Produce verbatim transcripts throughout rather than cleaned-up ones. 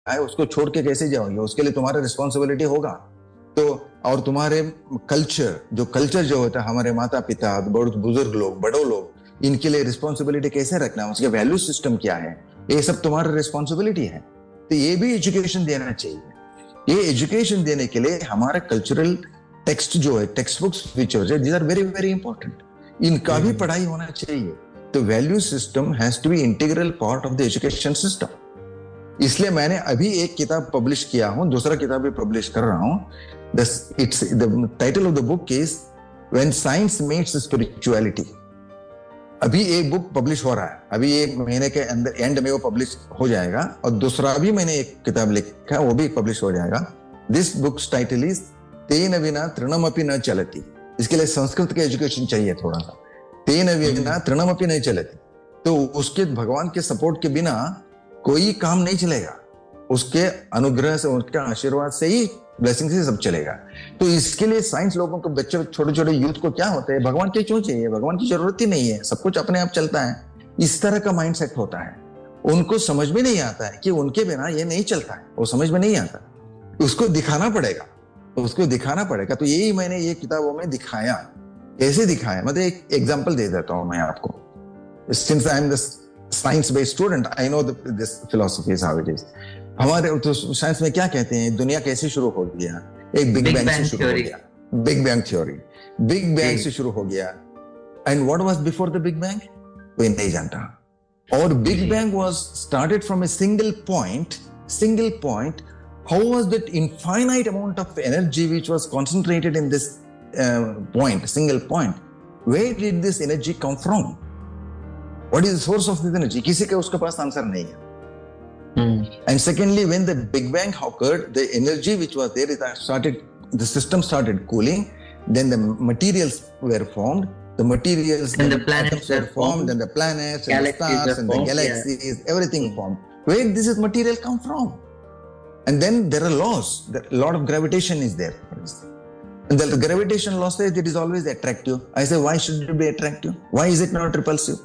है उसको छोड़ के कैसे जाओगे, उसके लिए तुम्हारा रिस्पॉन्सिबिलिटी होगा। तो और तुम्हारे कल्चर जो कल्चर जो होता है, हमारे माता पिता, बुजुर्ग लोग, बड़ों लोग, इनके लिए रिस्पॉन्सिबिलिटी कैसे रखना, उसके वैल्यू सिस्टम क्या है, ये सब तुम्हारा रिस्पॉन्सिबिलिटी है। तो ये भी एजुकेशन देना चाहिए। ये एजुकेशन देने के लिए हमारा कल्चरल टेक्स्ट जो है, टेक्स्ट बुक्स फीचर्स है, these are very very important, इनका भी पढ़ाई होना चाहिए। तो value system has to be integral part of the education system. इसलिए मैंने अभी एक किताब पब्लिश किया हूं, दूसरा किताब भी पब्लिश कर रहा हूं। It's the title of the book is when science meets spirituality. अभी एक बुक पब्लिश हो रहा है, अभी एक महीने के अंदर एंड में वो पब्लिश हो जाएगा, और दूसरा भी मैंने एक किताब लिखा है, वो भी पब्लिश हो जाएगा। दिस बुक्स टाइटल इज तेन विना तृणमपि न चलति। इसके लिए संस्कृत के एजुकेशन चाहिए थोड़ा सा। तेन विना तृणमपि न चलति, तो उसके भगवान के सपोर्ट के बिना कोई काम नहीं चलेगा, उसके अनुग्रह से, उसके आशीर्वाद से ही, ब्लेसिंग से सब चलेगा। तो इसके लिए साइंस लोगों को, बच्चे छोटे छोटे यूथ को क्या होता है, भगवान के क्यों चाहिए, भगवान की जरूरत ही नहीं है, सब कुछ अपने आप चलता है, इस तरह का माइंडसेट होता है। उनको समझ में नहीं आता है कि उनके बिना ये नहीं चलता है, वो समझ में नहीं आता, उसको दिखाना पड़ेगा, उसको दिखाना पड़ेगा। तो यही मैंने ये किताबों में दिखाया। कैसे दिखाया, मतलब एक एग्जाम्पल दे देता हूं मैं आपको। Since I am the science based student, I know this philosophy is how it is. हमारे तो साइंस में क्या कहते हैं, दुनिया कैसे शुरू हो गया, एक बिग बैंग से शुरू हो गया, big bang theory, big bang से शुरू हो गया। And what was before the big bang, कोई नहीं जानता। और big bang was started from a single point, single point. How was that infinite amount of energy which was concentrated in this point, single point, where did this energy come from, what is the source of this energy, किसी के उसके पास answer नहीं है। Hmm. And secondly, when the Big Bang occurred, the energy which was there, it started, the system started cooling, then the materials were formed, the materials, and the planets were formed, then the planets and the stars and the galaxies, yeah. Everything formed. Where does this material come from? And then there are laws, a lot of gravitation is there. And the gravitation law says it is always attractive. I say, why should it be attractive? Why is it not repulsive?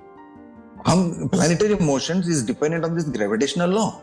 Hum, planetary motions is dependent on this gravitational law.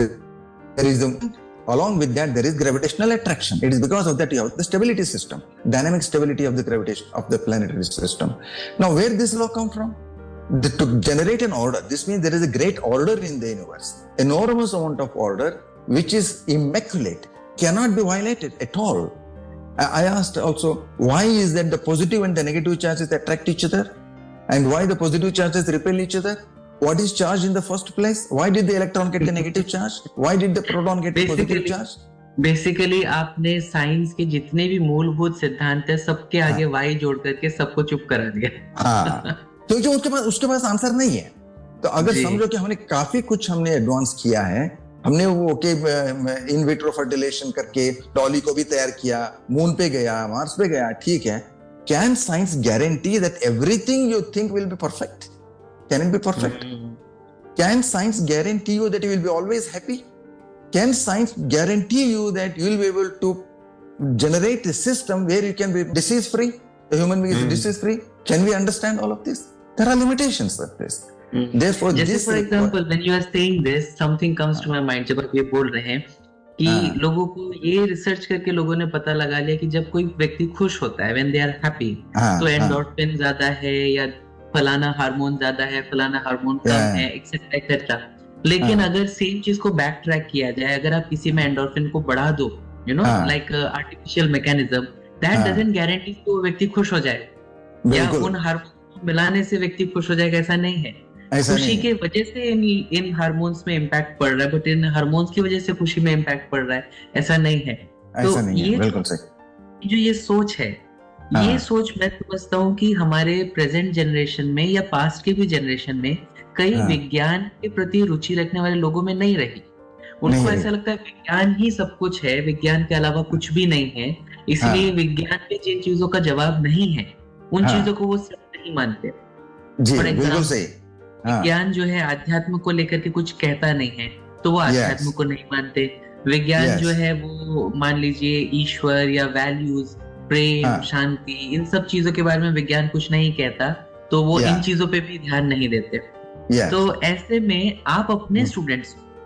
There is a, along with that there is gravitational attraction. It is because of that you have the stability system, dynamic stability of the gravitation of the planetary system. Now, where this law come from? The, to generate an order. This means there is a great order in the universe, enormous amount of order, which is immaculate, cannot be violated at all. I, I asked also, why is that the positive and the negative charges attract each other? And why the positive charges repel each other? What is charge in the first place? Why did the electron get the negative charge? Why did the proton get the positive charge? Basically आपने science के जितने भी मूलभूत सिद्धांत है सबके आगे हाँ. वाई जोड़ करके सबको चुप करा दिया। हाँ, क्योंकि उसके पास उसके पास आंसर नहीं है। तो अगर समझो कि हमने काफी कुछ हमने एडवांस किया है, हमने वो के इन विट्रो फर्टिलाइजेशन करके डॉली को भी तैयार किया, मून पे गया, मार्स पे गया, ठीक है। Can science guarantee that everything you think will be perfect? Can it be perfect? Mm-hmm. Can science guarantee you that you will be always happy? Can science guarantee you that you will be able to generate a system where you can be disease free? The human being mm-hmm. is disease free? Can we understand all of this? There are limitations of this. Mm-hmm. Therefore, just this for example, when you are saying this, something comes to my mind. जब आप ये बोल रहे हैं कि लोगों को ये रिसर्च करके लोगों ने पता लगा लिया कि जब कोई व्यक्ति खुश होता है, when they are happy, तो एंडोर्फिन ज्यादा है या फलाना हार्मोन ज्यादा है, फलाना हार्मोन कम है, एक्सेट्रा एक्सेट्रा। लेकिन अगर सेम चीज को बैक ट्रैक किया जाए, अगर आप किसी में एंडोर्फिन को बढ़ा दो, you know, like artificial mechanism, that doesn't guarantee कि वो व्यक्ति खुश हो जाए, या उन हार्मोन को मिलाने से व्यक्ति खुश हो जाएगा, ऐसा नहीं है। खुशी की वजह से इन इन हार्मोन्स में इम्पैक्ट पड़ रहा है, बट इन हार्मोन्स की वजह से खुशी में इम्पैक्ट पड़ रहा है, ऐसा नहीं है। तो नहीं ये है, बिल्कुल सही। जो ये सोच है, ये सोच मैं समझता हूँ कि हमारे प्रेजेंट जनरेशन में या पास्ट के भी जनरेशन में कई विज्ञान के प्रति रुचि रखने वाले लोगों में नहीं रही। उनको ऐसा लगता है विज्ञान ही सब कुछ है, विज्ञान के अलावा कुछ भी नहीं है, इसलिए विज्ञान में जिन चीजों का जवाब नहीं है उन चीजों को वो सत्य नहीं मानते। फॉर एग्जाम्पल, विज्ञान जो है अध्यात्म को लेकर के कुछ कहता नहीं है, तो वो अध्यात्म को नहीं मानते। विज्ञान जो है वो मान लीजिए ईश्वर या वैल्यूज, प्रेम, शांति, इन सब चीजों के बारे में विज्ञान कुछ नहीं कहता, तो वो इन चीजों पे भी ध्यान नहीं देते। तो ऐसे में आप अपने स्टूडेंट्स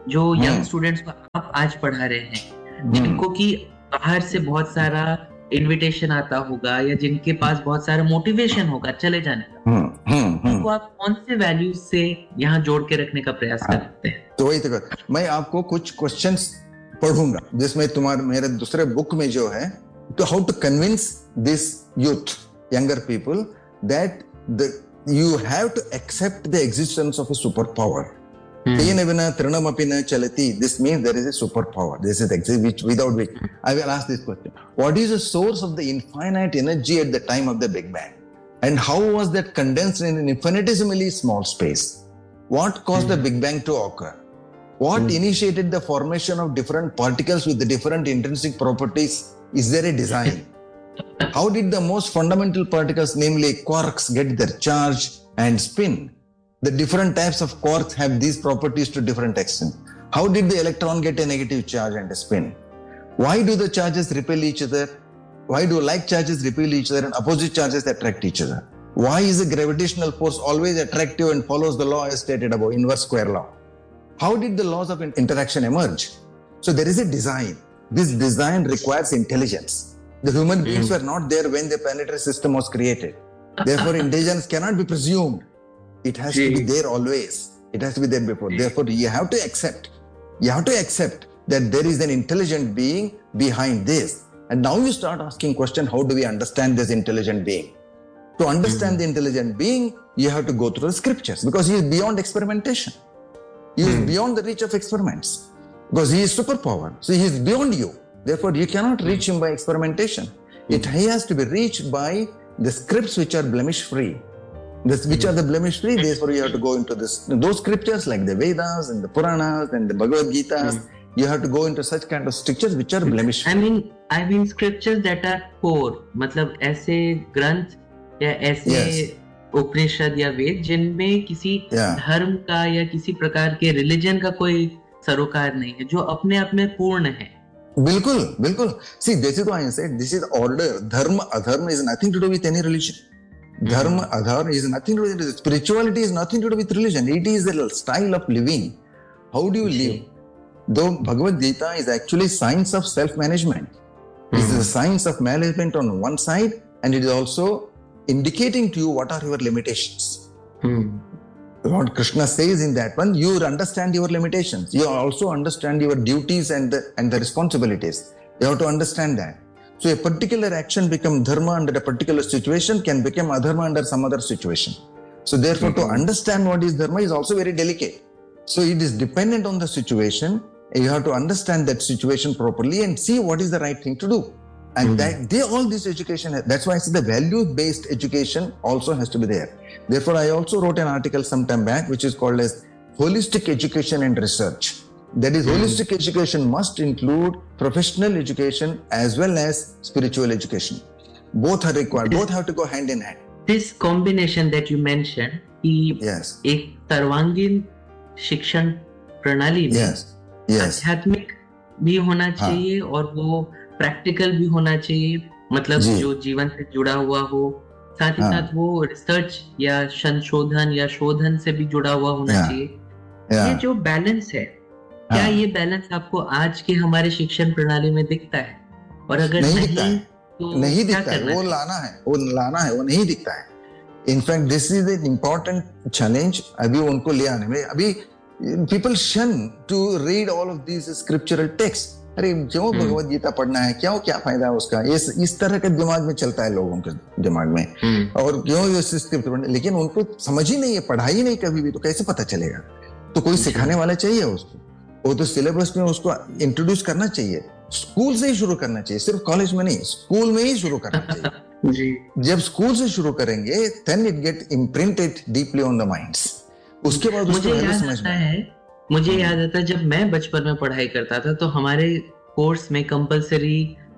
जो यंग स्टूडेंट्स को आप आज पढ़ा रहे हैं, जिनको कि बाहर से बहुत सारा इनविटेशन आता होगा या जिनके पास बहुत सारा मोटिवेशन होगा चले जाने का, उनको आप कौन से वैल्यूज से यहाँ जोड़ के रखने का प्रयास करते हैं? तो वही तो मैं आपको कुछ क्वेश्चंस पढ़ूंगा जिसमें तुम्हारे मेरे दूसरे बुक में जो है, तो how to convince this youth, younger people, that the you have to accept the existence of a superpower. Tena vina trinam api na chalati. This means there is a superpower. This is exist which without which I will ask this question: what is the source of the infinite energy at the time of the Big Bang, and how was that condensed in an infinitesimally small space? What caused the Big Bang to occur? What initiated the formation of different particles with the different intrinsic properties? Is there a design? How did the most fundamental particles, namely quarks, get their charge and spin? The different types of quarks have these properties to different extent. How did the electron get a negative charge and a spin? Why do the charges repel each other? Why do like charges repel each other and opposite charges attract each other? Why is the gravitational force always attractive and follows the law as stated above, inverse square law? How did the laws of interaction emerge? So there is a design. This design requires intelligence. The human beings mm. were not there when the planetary system was created. Therefore, intelligence cannot be presumed. It has Gee. to be there always. It has to be there before. Therefore, you have to accept. You have to accept that there is an intelligent being behind this. And now you start asking question, how do we understand this intelligent being? To understand mm. the intelligent being, you have to go through the scriptures, because he is beyond experimentation. He is mm. beyond the reach of experiments, because he is superpower. So he is beyond you. Therefore, you cannot reach him by experimentation. It he has to be reached by the scripts which are blemish-free. This, which are the blemish-free, therefore you have to go into this, those scriptures like the Vedas and the Puranas and the Bhagavad Gitas. Mm. You have to go into such kind of strictures which are blemish-free. I mean, I mean scriptures that are core, मतलब ऐसे ग्रंथ या ऐसे yes. उपनिषद या वेद जिनमें किसी yeah. धर्म का या किसी प्रकार के रिलीजन का कोई सरोकार नहीं है, जो अपने आप में पूर्ण है. बिल्कुल बिल्कुल. See, this is why I said this is order. Dharma adharma is nothing to do with any religion. Dharma adharma is nothing to do with religion. Spirituality is nothing to do with religion. It is a style of living. How do you live? Though Bhagavad Gita is actually science of self-management. It is a science of management on one side, and it is also indicating to you what are your limitations. Hmm. Lord Krishna says in that one, you understand your limitations. You also understand your duties and the, and the responsibilities. You have to understand that. So a particular action become dharma under a particular situation can become adharma under some other situation. So therefore, mm-hmm. to understand what is dharma is also very delicate. So it is dependent on the situation. You have to understand that situation properly and see what is the right thing to do. And mm-hmm. that they all this education, that's why I said the value-based education also has to be there. Therefore, I also wrote an article some time back which is called as Holistic Education and Research. That is, mm-hmm. holistic education must include professional education as well as spiritual education. Both are required. Both have to go hand in hand. This combination that you mentioned, कि yes. एक सर्वांगीण शिक्षण प्रणाली में yes. yes. आध्यात्मिक भी होना चाहिए हाँ. और वो प्रैक्टिकल भी होना चाहिए, मतलब जो जीवन से जुड़ा हुआ हो, साथ ही हाँ. साथ वो रिसर्च या संशोधन या शोधन से भी जुड़ा हुआ होना हाँ. चाहिए. हाँ. ये जो बैलेंस है, हाँ. क्या ये बैलेंस आपको आज के हमारे शिक्षण प्रणाली में दिखता है? और अगर नहीं, नहीं दिखता है, तो नहीं दिखता है, वो लाना है, वो लाना है, वो नहीं दिखता है. In fact this is an important challenge अभी उनको ले आने में. अभी पीपल शन to read all of this scriptural text. अरे क्यों भगवद गीता पढ़ना है, क्यों, क्या फायदा है उसका? इस इस तरह के दिमाग में चलता है लोगों के दिमाग में. और क्यों ये स्क्रिप्ट पढ़ना, लेकिन उनको समझ ही नहीं है, पढ़ाई नहीं कभी भी, तो कैसे पता चलेगा? तो कोई सिखाने वाला चाहिए उसको. वो तो सिलेबस में उसको इंट्रोड्यूस करना चाहिए. स्कूल से ही शुरू करना चाहिए, सिर्फ कॉलेज में नहीं, स्कूल में ही शुरू करना चाहिए. जी. जब स्कूल से शुरू करेंगे then it get imprinted deeply on the minds. उसके बाद उसको समझ में है. मुझे याद आता है जब मैं बचपन में पढ़ाई करता था तो हमारे कोर्स में कंपलसरी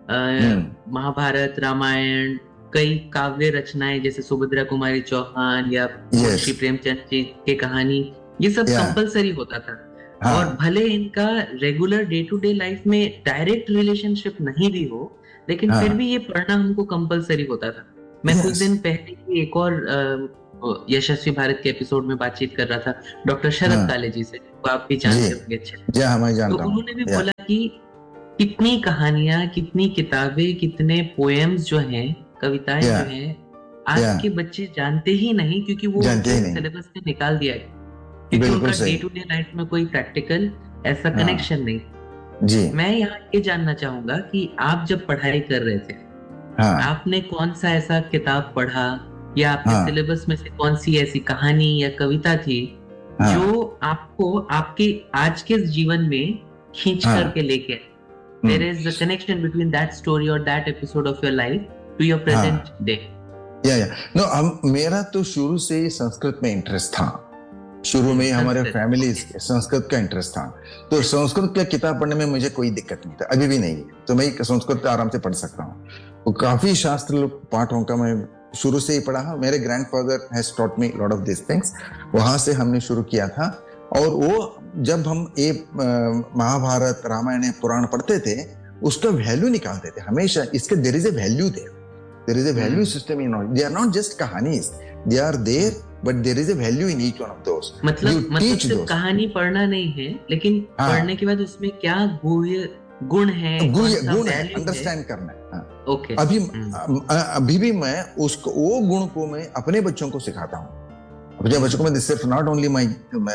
महाभारत, रामायण, कई काव्य रचनाएं जैसे सुभद्रा कुमारी चौहान या श्री प्रेमचंद जी की कहानी, ये सब कंपलसरी होता था. हाँ. और भले इनका regular day to day life में डायरेक्ट रिलेशनशिप नहीं भी हो, लेकिन हाँ. फिर भी ये पढ़ना हमको कंपलसरी होता था. मैं yes. कुछ दिन पहले ही एक और यशस्वी भारत के एपिसोड में बातचीत कर रहा था डॉक्टर शरद काले जी से, वो आप भी जानते होंगे अच्छे। जी हाँ, मैं जानता हूं। तो उन्होंने भी बोला कि कितनी कहानियां, कितनी किताबें, कितने पोएम्स जो हैं, कविताएं जो हैं, आज के बच्चे जानते ही नहीं, क्योंकि वो सिलेबस से निकाल दिया है, क्योंकि उनका डे टू डे लाइफ में कोई प्रैक्टिकल ऐसा कनेक्शन नहीं। जी। मैं यहाँ ये जानना चाहूंगा कि आप जब पढ़ाई कर रहे थे, हाँ, आपने कौन सा ऐसा किताब पढ़ा या आपके हाँ, सिलेबस में से कौन सी ऐसी कहानी या कविता थी हाँ, जो आपको आपके आज के जीवन में खींच हाँ, करके लेके there is a connection between that story or that episode of your life to your present हाँ, day? या या नो हम मेरा तो शुरू से ही संस्कृत में इंटरेस्ट था। शुरू में हमारे फैमिली संस्कृत का इंटरेस्ट था, तो संस्कृत का किताब पढ़ने में मुझे कोई दिक्कत नहीं था, अभी भी नहीं है। तो मैं संस्कृत आराम से पढ़ सकता हूँ। तो काफी शास्त्र पाठों का मैं शुरू से ही पढ़ा। मेरे grandfather has taught me lot of this things, वहां से हमने शुरू किया था। और वो जब हम ये महाभारत, रामायण, पुराण पढ़ते थे, उसका वैल्यू निकालते थे हमेशा। इसके there is a value there, there is a value system in all. They are not just कहानीज, they are there, but there is a value in each one of those. मतलब मतलब सिर्फ कहानी पढ़ना नहीं है, लेकिन हाँ, पढ़ने के बाद उसमें क्या गुह्य गुण है, गुण है, अंडरस्टैंड करना है। हाँ। ओके। अभी अभी भी मैं उसको, वो गुण को मैं अपने बच्चों को सिखाता हूँ। अपने बच्चों को मैं सिर्फ not only my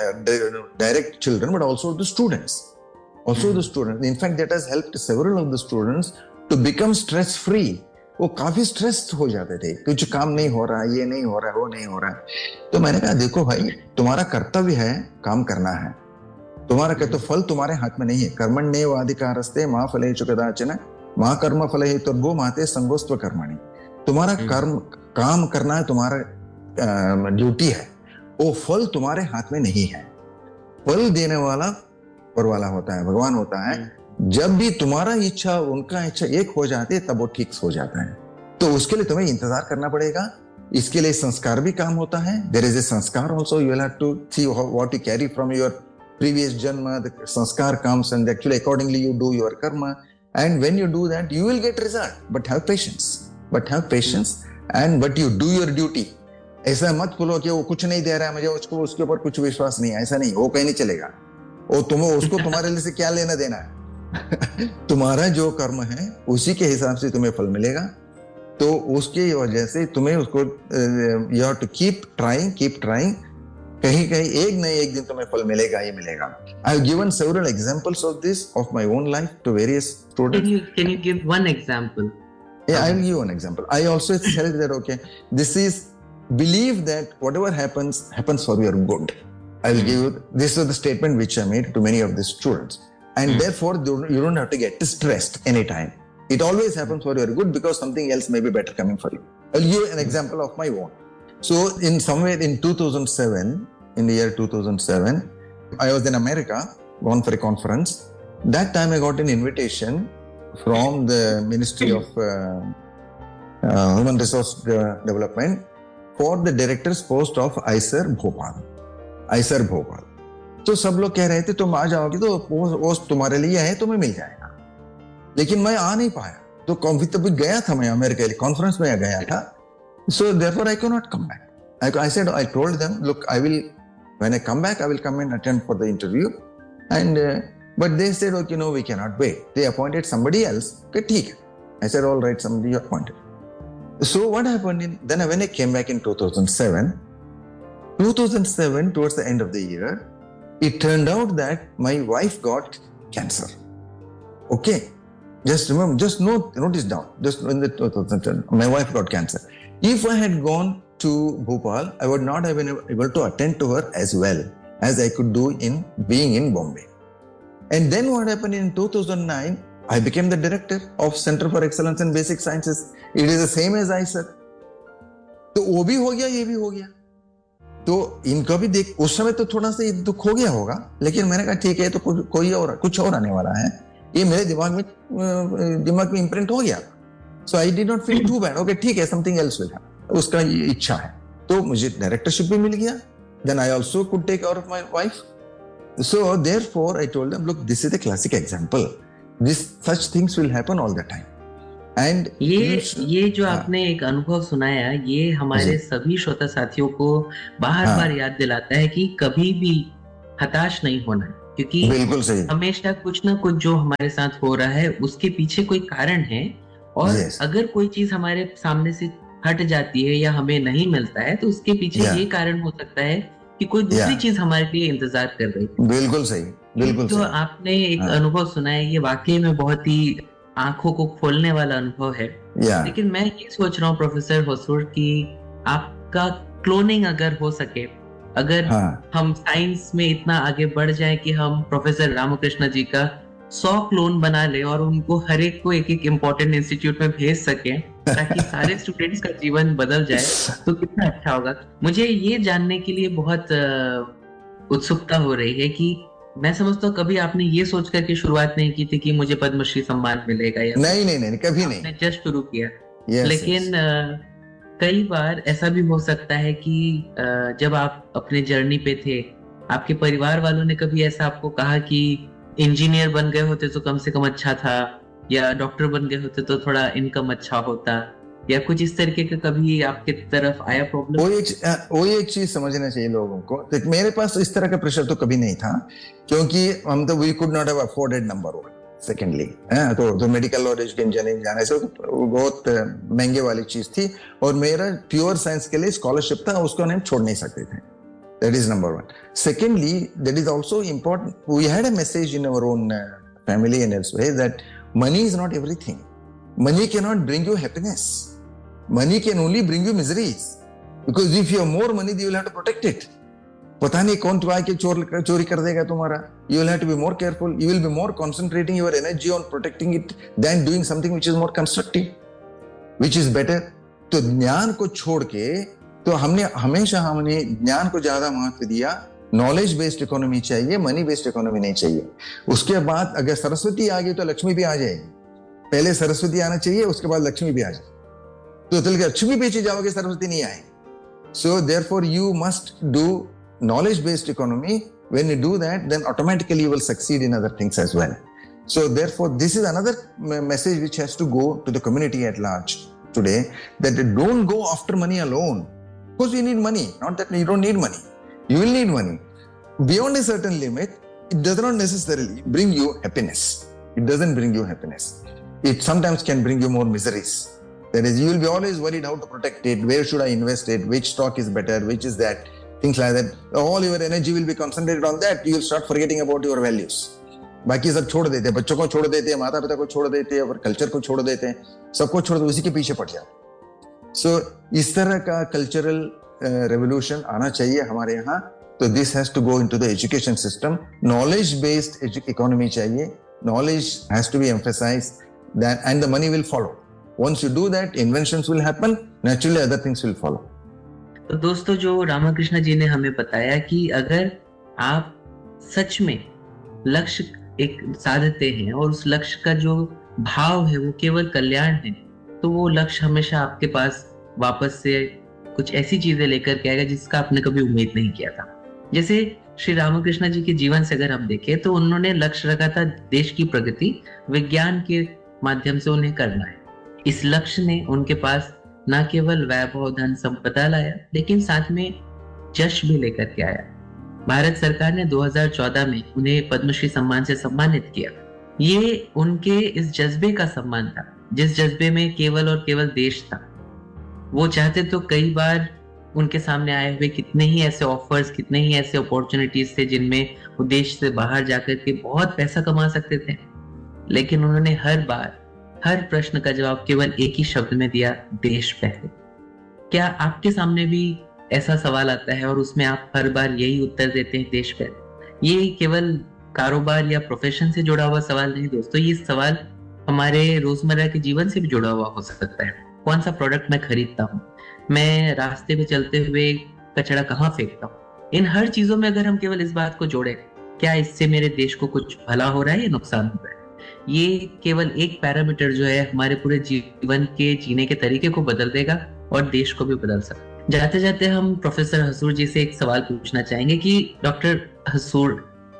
direct children but also the students, also the students. In fact that has helped several of the students to become stress free. वो काफी स्ट्रेस हो जाते थे, कुछ काम नहीं हो रहा, ये नहीं हो रहा, वो नहीं हो रहा। तो मैंने कहा देखो भाई, तुम्हारा कर्तव्य है काम करना है, तुम्हारा कहते फल तुम्हारे हाथ में नहीं है। कर्मण्येवाधिकारस्ते मा फलेषु कदाचन मा कर्म फलहेतुर्भुः मा ते संगोस्त्व कर्मणि। तुम्हारा कर्म काम करना है, तुम्हारा ड्यूटी है, वो फल तुम्हारे हाथ में नहीं है। फल देने वाला ऊपर वाला होता है, भगवान होता है। जब भी तुम्हारा इच्छा उनका इच्छा एक हो जाती है, तब वो ठीक हो जाता है। तो उसके लिए तुम्हें इंतजार करना पड़ेगा। इसके लिए संस्कार भी काम होता है। देयर इज ए संस्कार also, you will have to see what you carry from your previous janma. The sanskar comes and actually accordingly you do your karma, and when you do that you will get result, but have patience, but have patience and but you do your duty. ऐसा मत बोलो कि वो कुछ नहीं दे रहा है मुझे, उसको उसके ऊपर कुछ विश्वास नहीं है, ऐसा नहीं, वो कहीं नहीं चलेगा। वो तुम उसको तुम्हारे लिए से क्या लेना देना है। तुम्हारा जो कर्म है उसी के हिसाब से तुम्हें फल मिलेगा। तो उसकी वजह से तुम्हें उसको you have to keep trying, keep trying. कहीं कहीं एक नहीं एक दिन तुम्हें फल मिलेगा ही मिलेगा। I have given several examples of this of my own life to various students. Can you can you give one example? Yeah, I will give one example. I also felt that okay, this is believe that whatever happens happens for your good. I will give you this is the statement which I made to many of the students, and mm. therefore you don't have to get stressed anytime. It always happens for your good because something else may be better coming for you. I will give an example of my own. So in somewhere in two thousand seven, in the year two thousand seven, I was in America, gone for a conference. That time I got an invitation from the Ministry of uh, uh, Human Resource Development for the director's post of I S E R Bhopal. I S E R Bhopal. तो सब लोग कह रहे थे तुम आ जाओगे तो post तुम्हारे लिए है, तुम्हें मिल जाएगा। लेकिन मैं आ नहीं पाया। तो कभी तभी गया था मैं अमेरिका कॉन्फ्रेंस में गया था। So therefore I cannot come back. I, I said, I told them, look, I will, when I come back, I will come and attend for the interview. And, uh, but they said, okay, no, we cannot wait. They appointed somebody else. Okay, theek. I said, all right, somebody appointed. So what happened in, then when I came back in two thousand seven, two thousand seven, towards the end of the year, it turned out that my wife got cancer. Okay. Just remember, just note, note this down. Just in the two thousand ten, my wife got cancer. If I had gone to Bhopal, I would not have been able to attend to her as well as I could do in being in Bombay. And then what happened in two thousand nine, I became the director of Center for Excellence in Basic Sciences. It is the same as I said. तो वो भी हो गया, ये भी हो गया। तो इनका भी देख, उस समय तो थोड़ा सा दुख हो गया होगा, लेकिन मैंने कहा ठीक है, तो कोई और कुछ और आने वाला है। ये मेरे दिमाग में दिमाग में इम्प्रिंट हो गया। So I did not feel too bad. Okay, ठीक है, something else will happen. उसका इच्छा है, तो मुझे डायरेक्टरशिप भी मिल गया. Then I also could take care of my wife. So therefore I told them, look, this is a classic example. This such things will happen all the time. And ये ये जो आपने एक अनुभव सुनाया, ये हमारे सभी श्रोता साथियों को बार बार याद दिलाता है कि कभी भी हताश नहीं होना, क्योंकि बिल्कुल सही, हमेशा कुछ ना कुछ जो हमारे साथ हो रहा है उसके पीछे कोई कारण है, और yes. अगर कोई चीज हमारे सामने से हट जाती है या हमें नहीं मिलता है तो उसके पीछे yeah. ये कारण हो सकता है कि कोई दूसरी yeah. चीज हमारे लिए इंतजार कर रही है। बिल्कुल सही, बिल्कुल जो सही। आपने एक हाँ. अनुभव सुना है, ये वाकई में बहुत ही आंखों को खोलने वाला अनुभव है। yeah. लेकिन मैं ये सोच रहा हूँ प्रोफेसर होसुर कि आपका क्लोनिंग अगर हो सके, अगर हाँ. हम साइंस में इतना आगे बढ़ जाए कि हम प्रोफेसर रामकृष्ण जी का सौ क्लोन बना ले और उनको हर एक को एक एक इम्पोर्टेंट इंस्टीट्यूट में भेज सके ताकि सारे स्टूडेंट्स का जीवन बदल जाए, तो कितना अच्छा होगा। मुझे ये जानने के लिए बहुत उत्सुकता हो रही है कि मैं समझता हूँ कभी आपने ये सोच करके शुरुआत नहीं की थी कि मुझे पद्मश्री सम्मान मिलेगा, या नहीं नहीं नहीं कभी नहीं, आपने जस्ट शुरू किया। yes, लेकिन yes. कई बार ऐसा भी हो सकता है कि जब आप अपने जर्नी पे थे, आपके परिवार वालों ने कभी ऐसा आपको कहा कि इंजीनियर बन गए होते तो कम से कम अच्छा था, या डॉक्टर बन गए होते तो थोड़ा इनकम अच्छा होता, या कुछ इस तरीके का कभी आपके तरफ आया प्रॉब्लम? वो एक वो एक चीज समझना चाहिए लोगों को। तो मेरे पास इस तरह का प्रेशर तो कभी नहीं था, क्योंकि हम तो we could not have afforded number one. Secondly तो तो मेडिकल और इंजीनियरिंग जाने से बहुत महंगे वाली चीज थी, और मेरा प्योर साइंस के लिए स्कॉलरशिप था, उसको हम छोड़ नहीं सकते थे। That is number one. Secondly, that is also important. We had a message in our own uh, family and elsewhere that money is not everything. Money cannot bring you happiness. Money can only bring you miseries. Because if you have more money, you will have to protect it. पता नहीं कौन तो आके चोर चोरी कर देगा तुम्हारा. You will have to be more careful. You will be more concentrating your energy on protecting it than doing something which is more constructive, which is better. तो ज्ञान को छोड़ के तो हमने हमेशा हमने ज्ञान को ज्यादा महत्व दिया। नॉलेज बेस्ड इकोनॉमी चाहिए, मनी बेस्ड इकोनॉमी नहीं चाहिए। उसके बाद अगर सरस्वती आ गई तो लक्ष्मी भी आ जाएगी। पहले सरस्वती आना चाहिए, उसके बाद लक्ष्मी भी आ जाए। तो चल के लक्ष्मी पीछे जाओगे, सरस्वती नहीं आएगी। So therefore you must do knowledge based economy. When you do that, then automatically you will succeed in other things as well. So therefore this is another message which has to go to the community at large today, that don't go after money alone. Because you need money, not that you don't need money. You will need money. Beyond a certain limit, it does not necessarily bring you happiness. It doesn't bring you happiness. It sometimes can bring you more miseries. That is, you will be always worried how to protect it, where should I invest it, which stock is better, which is that, things like that. All your energy will be concentrated on that. You will start forgetting about your values. बाकी सब छोड़ देते हैं, बच्चों को छोड़ देते हैं, माता पिता को छोड़ देते हैं, और कल्चर को छोड़ देते हैं, सबको छोड़ दो, उसी के पीछे पड़ जाते। सो so, इस तरह का कल्चरल रेवोल्यूशन uh, आना चाहिए हमारे यहाँ। तो this has to go into the education system. Knowledge based economy चाहिए, knowledge has to be emphasised and the money will follow. Once you do that, inventions will happen, naturally other things will follow. तो दोस्तों, जो रामकृष्ण जी ने हमें बताया कि अगर आप सच में लक्ष्य एक साधते हैं और उस लक्ष्य का जो भाव है वो केवल कल्याण है, तो वो लक्ष्य हमेशा आपके पास वापस से कुछ ऐसी चीजें लेकर के आएगा जिसका आपने कभी उम्मीद नहीं किया था। जैसे श्री रामकृष्ण जी के जीवन से अगर हम देखें तो उन्होंने लक्ष्य रखा था देश की प्रगति विज्ञान के माध्यम से उन्हें करना है। इस लक्ष्य ने उनके पास न केवल वैभव धन संपदा लाया, लेकिन साथ में यश भी लेकर के आया। भारत सरकार ने दो हज़ार चौदह में उन्हें पद्मश्री सम्मान से सम्मानित किया। ये उनके इस जज्बे का सम्मान था, जिस जज्बे में केवल और केवल देश था। वो चाहते तो कई बार उनके सामने आए हुए कितने ही ऐसे ऑफर्स, कितने ही ऐसे अपॉर्चुनिटीज थे जिनमें वो देश से बाहर जाकर के बहुत पैसा कमा सकते थे, लेकिन उन्होंने हर बार हर प्रश्न का जवाब केवल एक ही शब्द में दिया, देश पहले। क्या आपके सामने भी ऐसा सवाल आता है और उसमें आप हर बार यही उत्तर देते हैं, देश पहले? ये केवल कारोबार या प्रोफेशन से जुड़ा हुआ सवाल नहीं दोस्तों, ये सवाल हमारे रोजमर्रा के जीवन से भी जुड़ा हुआ हो सकता है। कौन सा प्रोडक्ट मैं खरीदता हूँ, मैं रास्ते में चलते हुए कचरा कहाँ फेंकता हूँ, इन हर चीजों में अगर हम केवल इस बात को जोड़े, क्या इससे मेरे देश को कुछ भला हो रहा है या नुकसान हो रहा है, ये केवल एक पैरामीटर जो है हमारे पूरे जीवन के जीने के तरीके को बदल देगा और देश को भी बदल सकता है। जाते जाते हम प्रोफेसर हसूर जी से एक सवाल पूछना चाहेंगे कि डॉक्टर हसूर,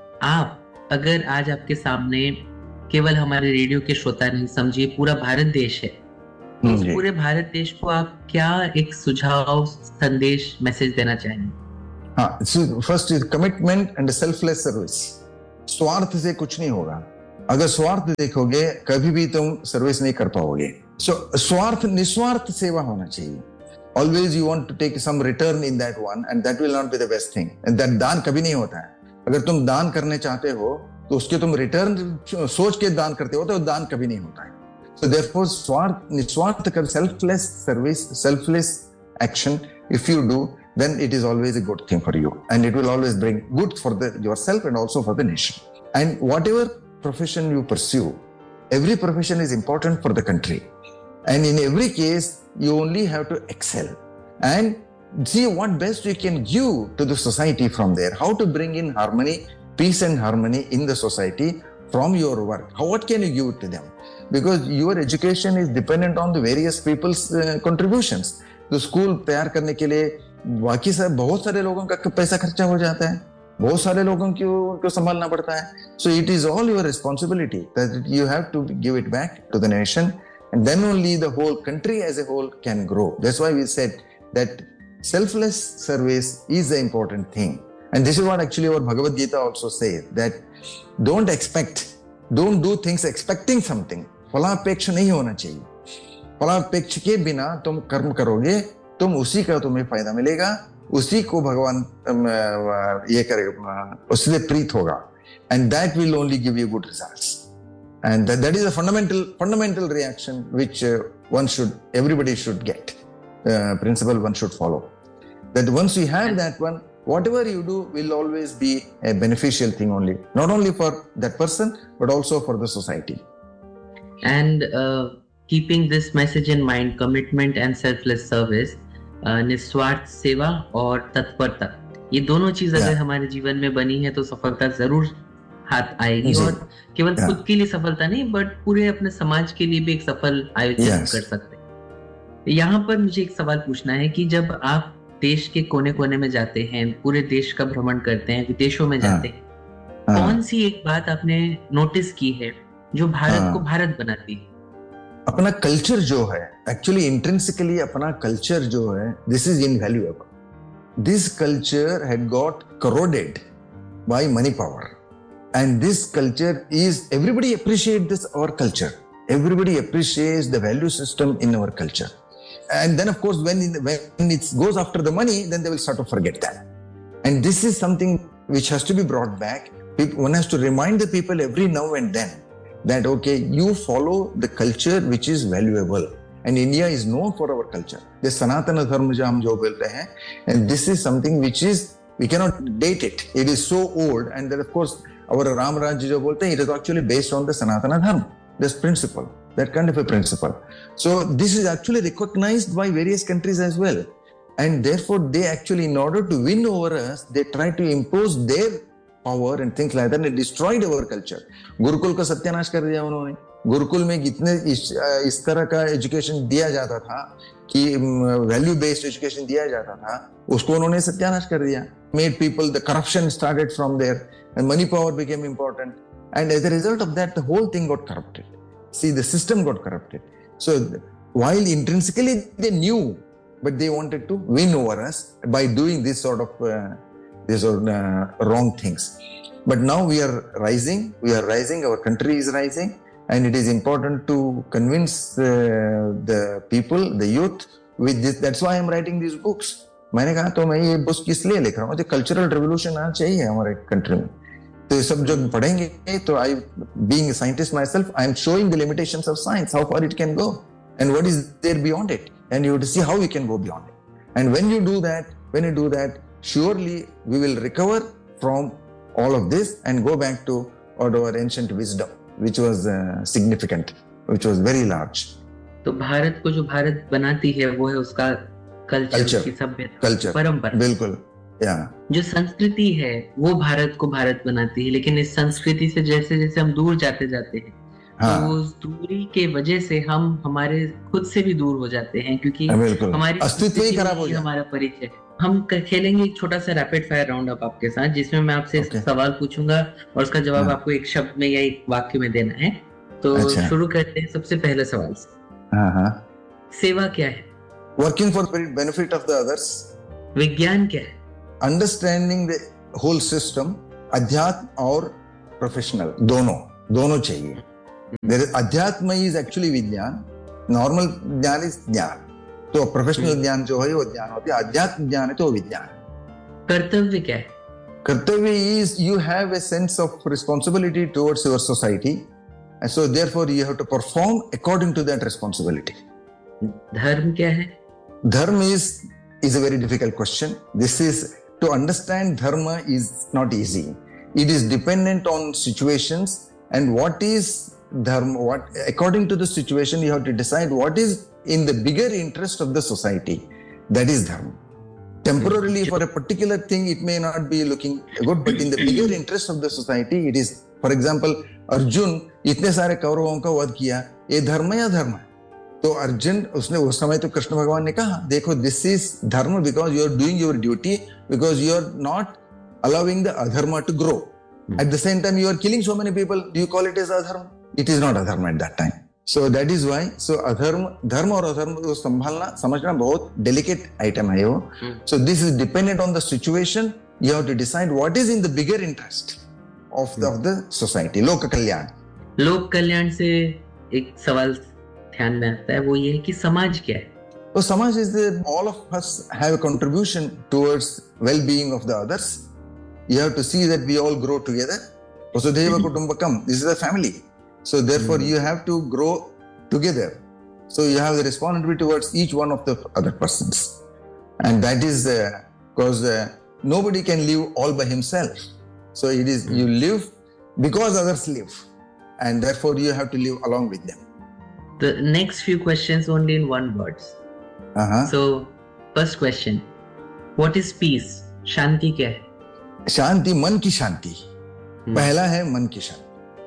आप अगर आज आपके सामने केवल हमारे रेडियो के श्रोता नहीं, समझिए पूरा भारत देश है, तो उस पूरे भारत देश को आप क्या एक सुझाव, संदेश, मैसेज देना चाहेंगे? हाँ, first is commitment and selfless service. स्वार्थ से कुछ नहीं होगा। अगर स्वार्थ देखोगे कभी भी तुम सर्विस नहीं कर पाओगे। सो so, स्वार्थ निस्वार्थ सेवा होना चाहिए। Always you want to take some return in that one and that will not be the best thing. And that दान कभी नहीं होता है। अगर तुम दान करने चाहते हो तो उसके तुम रिटर्न सोच के दान करते हो तो दान कभी नहीं होता है। So therefore स्वार्थ निस्वार्थ कर selfless service, selfless action if you do, then it is always a good thing for you and it will always bring good for the yourself and also for the nation. And whatever profession you pursue, every profession is important for the country. And in every case, you only have to excel and see what best you can give to the society from there. How to bring in harmony, peace and harmony in the society from your work. How, what can you give to them? Because your education is dependent on the various people's uh, contributions. तो school तैयार करने के लिए बाकी सब बहुत सारे लोगों का पैसा खर्चा हो जाता है, बहुत सारे लोगों को को संभालना पड़ता है. So it is all your responsibility that you have to give it back to the nation, and then only the whole country as a whole can grow. That's why we said that selfless service is the important thing. And this is what actually our Bhagavad Gita also says, that don't expect, don't do things expecting something. फलापेक्ष नहीं होना चाहिए. फलापेक्ष के बिना तुम कर्म करोगे, तुम उसी का तुम्हें फायदा मिलेगा, उसी को भगवान ये करेगा, उससे प्रीत होगा. And that will only give you good results. And that, that is a fundamental fundamental reaction which uh, one should, everybody should get. Uh, principle one should follow. That once you have that one, whatever you do will always be a beneficial thing only, not only for that person but also for the society. And uh, keeping this message in mind, commitment and selfless service, uh, निस्वार्थ सेवा और तत्परता, ये दोनों चीज अगर yeah. हमारे जीवन में बनी है तो सफलता जरूर हाथ आएगी. yes. और केवल yeah. खुद के लिए सफलता नहीं, बट पूरे अपने समाज के लिए भी एक सफल आयोजन yes. कर सकते हैं. यहाँ पर मुझे एक सवाल पूछना है कि जब आप देश के कोने कोने में जाते हैं, पूरे देश का भ्रमण करते हैं, विदेशों में जाते हैं, हाँ. कौन सी एक बात आपने नोटिस की है जो भारत हाँ. को भारत बनाती है? अपना कल्चर जो है, एक्चुअली इंट्रिंसिकली अपना कल्चर जो है, this is invaluable. This culture had got corroded bye money power, and this culture is, everybody appreciate this our culture, everybody appreciates the value system in our culture. And then of course when, in, when it goes after the money, then they will start to forget that. And this is something which has to be brought back. One has to remind the people every now and then that okay, you follow the culture which is valuable. And India is known for our culture. The Sanatana Dharma jo hum jo bolte hain, and this is something which is, we cannot date it. It is so old, and then of course our Ram Rajya jo bolte hain, it is actually based on the Sanatana Dharma, this principle, that kind of a principle. So this is actually recognized by various countries as well. And therefore they actually, in order to win over us, they try to impose their power and things like that, and they destroyed our culture. Gurukul का सत्यानाश कर दिया उन्होंने. गुरुकुल में कितने इस, इस तरह का एजुकेशन दिया जाता था कि वैल्यू बेस्ड एजुकेशन दिया जाता था, उसको उन्होंने सत्यानाश कर दिया. Made people, the corruption started from there, and money power became important. And as a result of that, the whole thing got corrupted. See, the system got corrupted. So while intrinsically they knew, but they wanted to win over us by doing this sort of uh, these sort of, uh, wrong things. But now we are rising, we are rising, our country is rising, and it is important to convince uh, the people, the youth with this. That's why I am writing these books. मैंने कहा तो मैं ये books किस लिए लिख रहा हूँ, मुझे कल्चरल रिवोल्यूशन आना चाहिए हमारे कंट्री में. तो ये सब जब पढ़ेंगे तो I, being a scientist myself, I am showing the limitations of science, how far it can go, and what is there beyond it, and you have to see how we can go beyond it. And when you do that, when you do that, surely we will recover from all of this and go back to our ancient wisdom, which was uh, significant, which was very large. तो भारत को जो भारत बनाती है वो है उसका culture, की सभ्यता, परंपरा. बिल्कुल. Yeah. जो संस्कृति है वो भारत को भारत बनाती है, लेकिन इस संस्कृति से जैसे जैसे हम दूर जाते जाते हैं, हाँ. तो उस दूरी के वजह से हम हमारे खुद से भी दूर हो जाते हैं, क्योंकि हमारी अस्तित्व ही खराब हो जाता है, हमारा परिचय. हम खेलेंगे एक छोटा सा रैपिड फायर राउंड अप आपके साथ, जिसमें मैं आपसे okay. सवाल पूछूंगा और उसका जवाब हाँ. आपको एक शब्द में या एक वाक्य में देना है. तो अच्छा. शुरू करते हैं सबसे पहले सवाल से. हाँ, हाँ. सेवा क्या है? Working for the benefit of the others. विज्ञान क्या है? Understanding the whole system. अध्यात्म और प्रोफेशनल दोनों दोनों चाहिए. अध्यात्म इज एक्चुअली विज्ञान, नॉर्मल ज्ञान इज ज्ञान. तो प्रोफेशनल ज्ञान जो है वो ज्ञान होती है, अध्यात्म ज्ञान है तो विज्ञान. कर्तव्य क्या है? कर्तव्य is you have a sense of responsibility towards your society, and so therefore you have to perform according to that responsibility. धर्म क्या है? धर्म is is a very difficult question. This is to understand धर्म is not easy. It is dependent on situations and what is dharma, what according to the situation you have to decide what is in the bigger interest of the society. That is dharma. Temporarily for a particular thing it may not be looking good, but in the bigger interest of the society it is. For example, Arjun इतने सारे कौरवों का वध किया, ये धर्म या धर्म है? तो अर्जुन उसने उस समय तो कृष्ण भगवान ने कहा देखो दिस इज धर्म because you are doing your duty, because you are not allowing the अधर्म to grow. At the same time you are killing so many people. Do you call it as adharma? It is not adharma at that time. So that is why, so adharma, dharma और अधर्म को संभालना समझना बहुत delicate item है वो. So this is dependent on the situation. You have to decide what is in the bigger interest of the, of the society. लोक कल्याण. लोक कल्याण से एक सवाल ध्यान में आता है, वो ये है कि समाज क्या है? तो समाज is the all of us have a contribution towards well-being of the others. You have to see that we all grow together. Vasudhaiva Kutumbakam. This is a family. So therefore you have to grow together. So you have the responsibility towards each one of the other persons. And that is because uh, uh, nobody can live all by himself. So it is you live because others live. And therefore you have to live along with them. The next few questions only in one words. Uh-huh. So first question. What is peace? शांति क्या है? शांति मन की शांति. पहला है मन की शांति.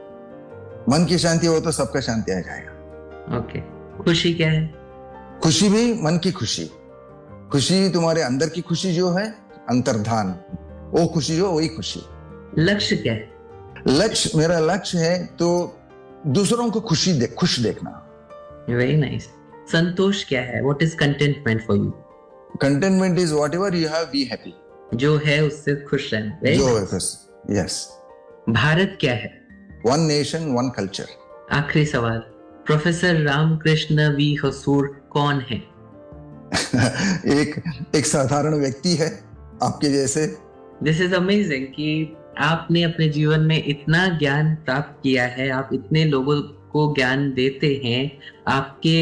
मन की शांति हो तो सबका शांति आ जाएगा. ओके. खुशी क्या है? खुशी भी मन की खुशी. खुशी तुम्हारे अंदर की खुशी जो है अंतर्धान, वो खुशी जो वही खुशी. लक्ष्य क्या है? लक्ष्य मेरा लक्ष्य है तो दूसरों को खुशी देख खुश देखना. Very nice. संतोष क्या है? What is containment for you? Containment is whatever you have, be happy. जो है उससे खुश रहना. जो है खुश. यस. भारत क्या है? One nation one culture. आखिरी सवाल. प्रोफेसर रामकृष्ण वी हसूर कौन है? एक एक साधारण व्यक्ति है आपके जैसे. दिस इज अमेजिंग कि आपने अपने जीवन में इतना ज्ञान प्राप्त किया है, आप इतने लोगों को ज्ञान देते हैं. आपके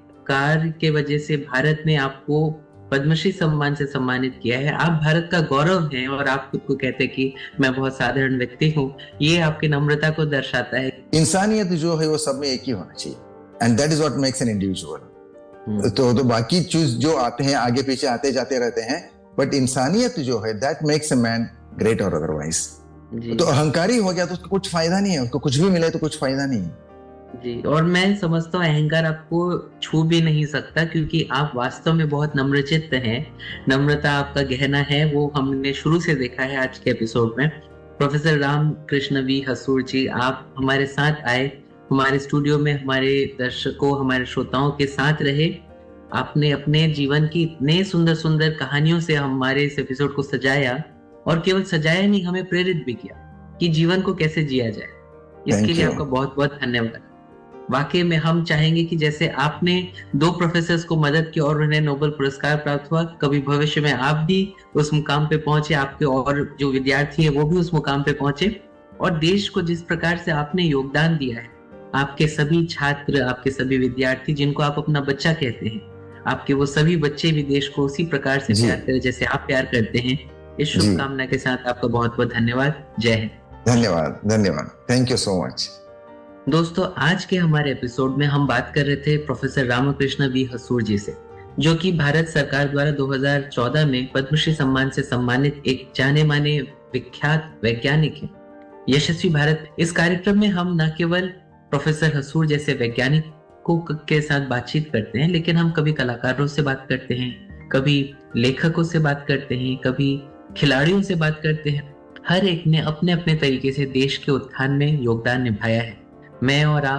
कार्य के वजह से भारत ने आपको पद्मश्री सम्मान से सम्मानित किया है. आप भारत का गौरव हैं और आप खुद को कहते हैं कि मैं बहुत साधारण व्यक्ति हूँ. ये आपकी नम्रता को दर्शाता है. इंसानियत जो है वो सब में एक ही होना चाहिए. And that is what makes an individual. तो तो बाकी चीज जो आते हैं आगे पीछे आते जाते रहते हैं, बट इंसानियत जो है that makes a man great और अदरवाइज. तो अहंकारी हो गया तो उसका कुछ फायदा नहीं है. उसको कुछ भी मिले तो कुछ फायदा नहीं है. जी. और मैं समझता हूँ अहंकार आपको छू भी नहीं सकता, क्योंकि आप वास्तव में बहुत नम्रचित्त हैं. नम्रता आपका गहना है, वो हमने शुरू से देखा है आज के एपिसोड में. प्रोफेसर रामकृष्ण वी हसूर जी, आप हमारे साथ आए, हमारे स्टूडियो में हमारे दर्शकों, हमारे श्रोताओं के साथ रहे. आपने अपने जीवन की इतने सुंदर सुंदर कहानियों से हमारे इस एपिसोड को सजाया, और केवल सजाया नहीं, हमें प्रेरित भी किया कि जीवन को कैसे जिया जाए. इसके लिए आपका बहुत बहुत धन्यवाद. वाकई में हम चाहेंगे कि जैसे आपने दो प्रोफेसर्स को मदद की और उन्हें नोबेल पुरस्कार प्राप्त हुआ, कभी भविष्य में आप भी उस मुकाम पे पहुंचे, आपके और जो विद्यार्थी है वो भी उस मुकाम पे पहुंचे. और देश को जिस प्रकार से आपने योगदान दिया है, आपके सभी छात्र, आपके सभी विद्यार्थी जिनको आप अपना बच्चा कहते हैं, आपके वो सभी बच्चे भी देश को उसी प्रकार से प्यार करें जैसे आप प्यार करते हैं. इस शुभकामना के साथ आपका बहुत बहुत धन्यवाद. जय हिंद. धन्यवाद. धन्यवाद. Thank you so much. दोस्तों, आज के हमारे एपिसोड में हम बात कर रहे थे प्रोफेसर रामकृष्ण वी हसूर जी से, जो कि भारत सरकार द्वारा दो हज़ार चौदह में पद्मश्री सम्मान से सम्मानित एक जाने माने विख्यात वैज्ञानिक है. यशस्वी भारत. इस कार्यक्रम में हम न केवल प्रोफेसर हसूर जैसे वैज्ञानिकों के साथ बातचीत करते हैं, लेकिन हम कभी कलाकारों से बात करते हैं, कभी लेखकों से बात करते हैं, कभी खिलाड़ियों से बात करते हैं. हर एक ने अपने अपने तरीके से देश के उत्थान में योगदान निभाया है. मैं और आप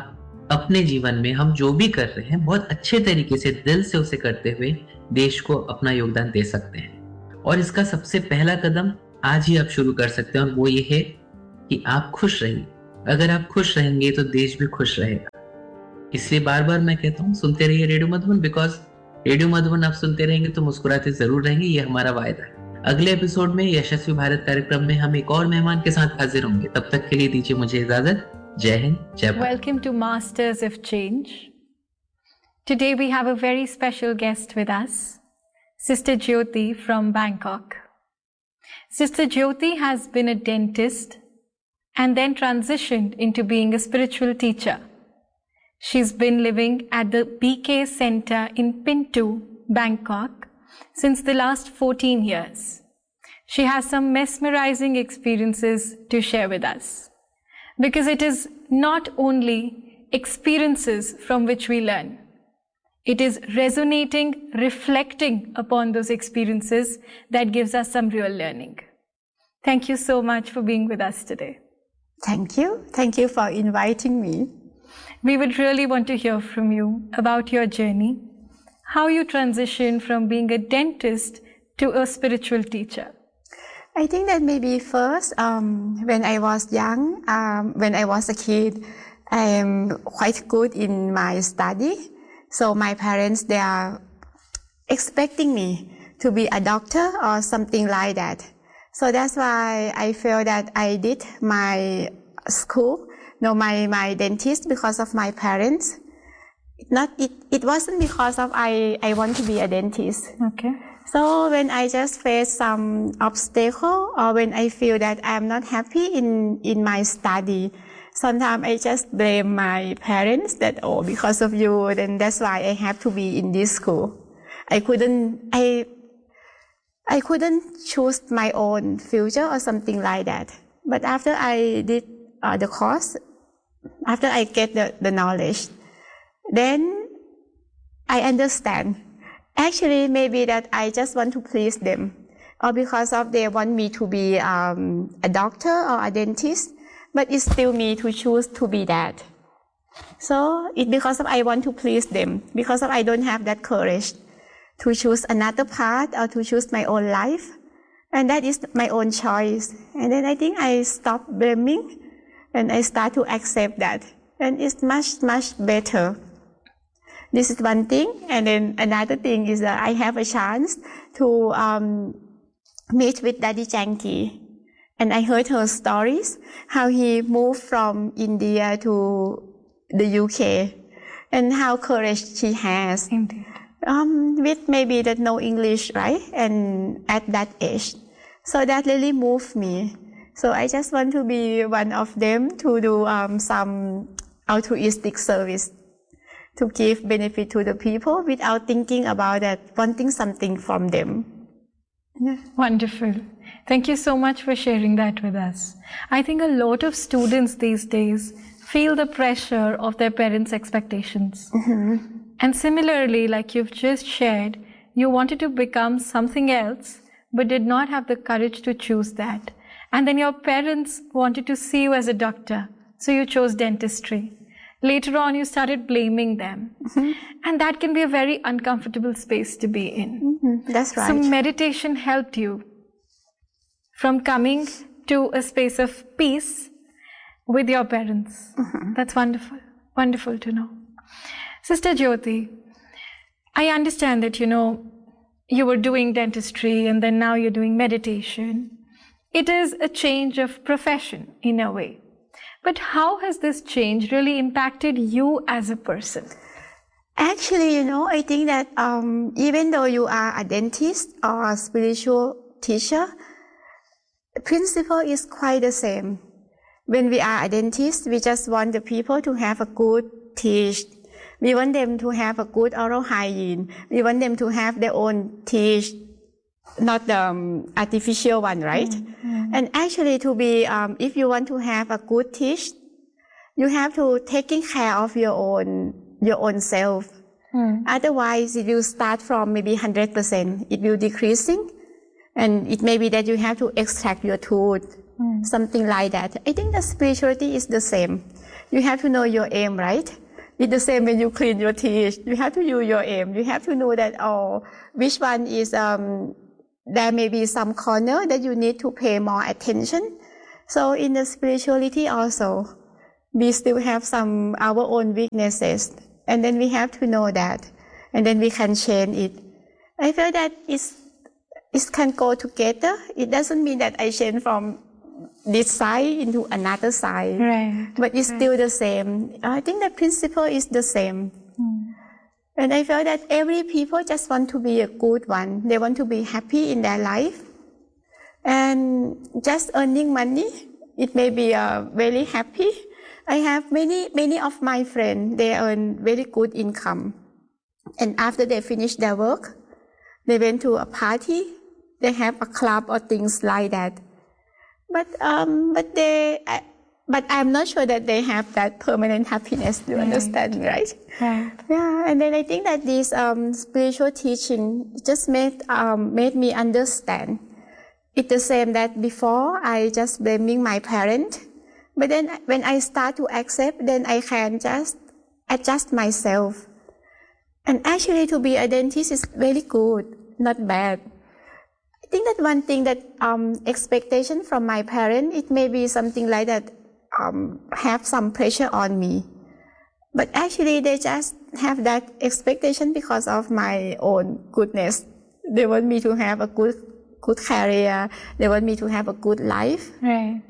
अपने जीवन में हम जो भी कर रहे हैं बहुत अच्छे तरीके से दिल से उसे करते हुए देश को अपना योगदान दे सकते हैं। और इसका सबसे पहला कदम आज ही आप शुरू कर सकते हैं, और वो ये है कि आप खुश रहिए। अगर आप खुश रहेंगे तो देश भी खुश रहेगा। इसलिए बार बार मैं कहता हूँ, सुनते रहिए radio Madhuban, because radio Madhuban आप सुनते रहेंगे तो मुस्कुराते जरूर रहेंगे, ये हमारा वायदा है। अगले एपिसोड में यशस्वी भारत कार्यक्रम में हम एक और मेहमान के साथ हाजिर होंगे। तब तक के लिए दीजिए मुझे इजाजत। जय हिंद, जय Bharat. Welcome to masters of change. Today we have a very special guest with us, sister Jyoti from Bangkok. Sister Jyoti has been a dentist and then transitioned into being a spiritual teacher. She's been living at the B K Center in Pintu, Bangkok since the last fourteen years. She has some mesmerizing experiences to share with us, because it is not only experiences from which we learn. It is resonating, reflecting upon those experiences that gives us some real learning. Thank you so much for being with us today. Thank you. Thank you for inviting me. We would really want to hear from you about your journey, how you transitioned from being a dentist to a spiritual teacher. I think that maybe first, um, when I was young, um, when I was a kid, I am quite good in my study. So my parents, they are expecting me to be a doctor or something like that. So that's why I feel that I did my school, no, my, my dentist because of my parents. Not, it, it wasn't because of I, I want to be a dentist. Okay. So when I just face some obstacle, or when I feel that I'm not happy in, in my study, sometimes I just blame my parents that, oh, because of you, then that's why I have to be in this school. I couldn't, I, I couldn't choose my own future or something like that. But after I did uh, the course, after I get the, the knowledge, then I understand. Actually, maybe that I just want to please them, or because of they want me to be um, a doctor or a dentist, but it's still me to choose to be that. So it's because of I want to please them, because of I don't have that courage to choose another path or to choose my own life, and that is my own choice. And then I think I stop blaming, and I start to accept that, and it's much much better. This is one thing, and then another thing is that I have a chance to um, meet with Daddy Janki. And I heard her stories, how he moved from India to the U K, and how courage she has. Indeed. Um, with maybe that no English, right? And at that age. So that really moved me. So I just want to be one of them to do um, some altruistic service, to give benefit to the people without thinking about that, wanting something from them. Yeah. Wonderful. Thank you so much for sharing that with us. I think a lot of students these days feel the pressure of their parents' expectations. Mm-hmm. And similarly, like you've just shared, you wanted to become something else, but did not have the courage to choose that. And then your parents wanted to see you as a doctor, so you chose dentistry. Later on, you started blaming them. Mm-hmm. And that can be a very uncomfortable space to be in. Mm-hmm. That's right. So meditation helped you from coming to a space of peace with your parents. Mm-hmm. That's wonderful. Wonderful to know. Sister Jyoti, I understand that, you know, you were doing dentistry and then now you're doing meditation. It is a change of profession in a way. But how has this change really impacted you as a person? Actually, you know, I think that um, even though you are a dentist or a spiritual teacher, the principle is quite the same. When we are a dentist, we just want the people to have a good teeth. We want them to have a good oral hygiene. We want them to have their own teeth, not the um, artificial one, right? Mm-hmm. And actually, to be, um, if you want to have a good teeth, you have to taking care of your own your own self. Mm. Otherwise, if you start from maybe one hundred percent, it will decreasing, and it may be that you have to extract your tooth, mm. something like that. I think the spirituality is the same. You have to know your aim, right? It's the same when you clean your teeth. You have to use your aim. You have to know that, oh, which one is, um, there may be some corner that you need to pay more attention. So in the spirituality also, we still have some, our own weaknesses. And then we have to know that. And then we can change it. I feel that it's, it can go together. It doesn't mean that I change from this side into another side. Right. But it's right. still the same. I think the principle is the same. Mm. And I feel that every people just want to be a good one. They want to be happy in their life. And just earning money, it may be uh, very happy. I have many, many of my friends, they earn very good income. And after they finish their work, they went to a party, they have a club or things like that. But um, but they, I, but I'm not sure that they have that permanent happiness. You right. understand me, right? Right. Yeah. And then I think that this um, spiritual teaching just made um, made me understand. It's the same that before I just blaming my parents, but then when I start to accept, then I can just adjust myself. And actually, to be a dentist is very good, not bad. I think that one thing that um, expectation from my parents, it may be something like that, um, have some pressure on me. But actually, they just have that expectation because of my own goodness. They want me to have a good, good career. They want me to have a good life. Right.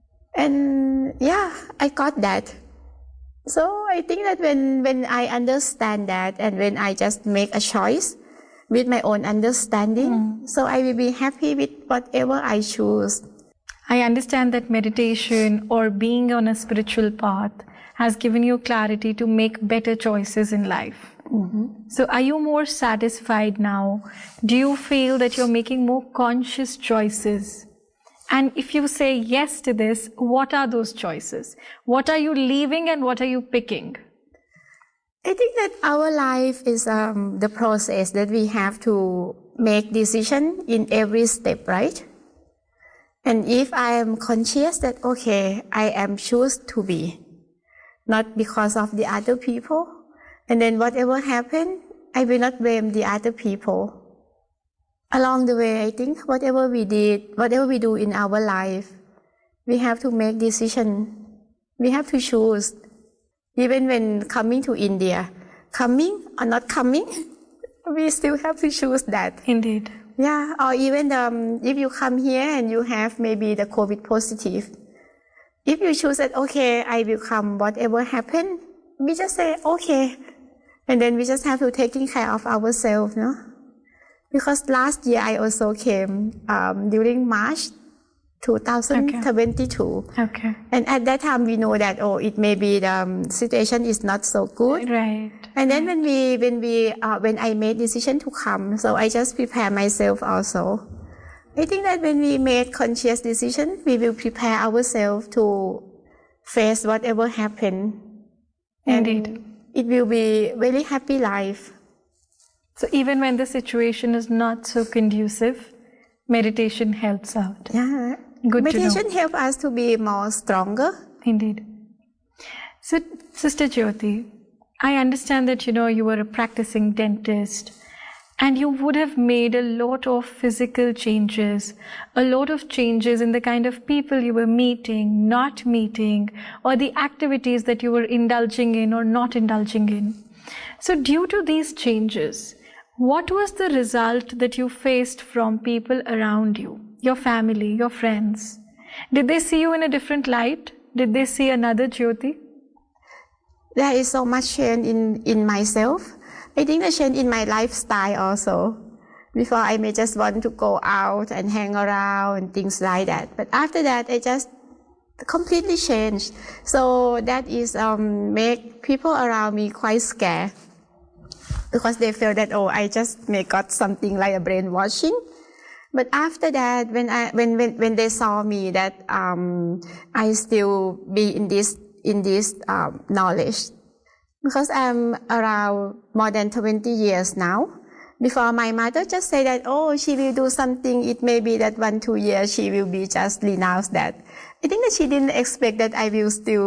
And yeah, I got that. So I think that when, when I understand that and when I just make a choice with my own understanding, mm. so I will be happy with whatever I choose. I understand that meditation or being on a spiritual path has given you clarity to make better choices in life. Mm-hmm. So are you more satisfied now? Do you feel that you're making more conscious choices? And if you say yes to this, what are those choices? What are you leaving and what are you picking? I think that our life is um, the process that we have to make decision in every step, right? And if I am conscious that, okay, I am choose to be, not because of the other people, and then whatever happen, I will not blame the other people. Along the way, I think whatever we did, whatever we do in our life, we have to make decision. We have to choose. Even when coming to India, coming or not coming, we still have to choose that. Indeed. Yeah, or even um, if you come here and you have maybe the COVID positive, if you choose that, okay, I will come, whatever happen, we just say, okay. And then we just have to taking care of ourselves, no? Because last year I also came um, during March twenty twenty-two. Okay. okay. And at that time we know that, oh, it may be the um, situation is not so good. Right. And then when we, when we, uh, when I made decision to come, so I just prepare myself also. I think that when we make conscious decision, we will prepare ourselves to face whatever happen. Indeed. And it will be very happy life. So even when the situation is not so conducive, meditation helps out. Yeah. Good meditation to know. helps us to be more stronger. Indeed. So, Sister Jyoti, I understand that, you know, you were a practicing dentist and you would have made a lot of physical changes, a lot of changes in the kind of people you were meeting, not meeting, or the activities that you were indulging in or not indulging in. So due to these changes, what was the result that you faced from people around you, your family, your friends? Did they see you in a different light? Did they see another Jyoti? There is so much change in, in myself. I think the change in my lifestyle also. Before I may just want to go out and hang around and things like that. But after that, I just completely changed. So that is um, make people around me quite scared. Because they feel that, oh, I just may got something like a brainwashing. But after that, when I when when, when they saw me that um, I still be in this in this um, knowledge, because I'm around more than twenty years now. Before, my mother just said that, oh, she will do something. It may be that one two years she will be just renounce that. I think that she didn't expect that I will still